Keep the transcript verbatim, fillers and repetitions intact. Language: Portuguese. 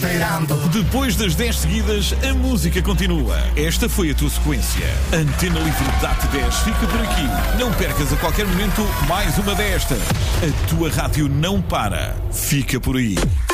esperando. Depois das dez seguidas, a música continua. Esta foi a tua sequência. Antena Livre D A T dez fica por aqui. Não percas a qualquer momento mais uma destas. A tua rádio não para. Fica por aí.